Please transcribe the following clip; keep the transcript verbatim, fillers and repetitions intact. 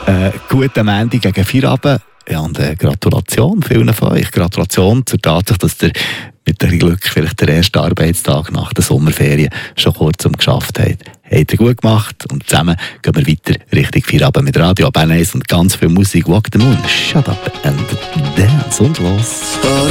Äh, guten Montag gegen Feierabend. Ja, und äh, Gratulation vielen von euch. Gratulation zur Tatsache, dass ihr mit dem Glück vielleicht den ersten Arbeitstag nach der Sommerferien schon kurz um geschafft habt. Habt ihr gut gemacht und zusammen gehen wir weiter Richtung Feierabend mit Radio Bern eins und ganz viel Musik. Walk the Moon, Shut Up and Dance und los.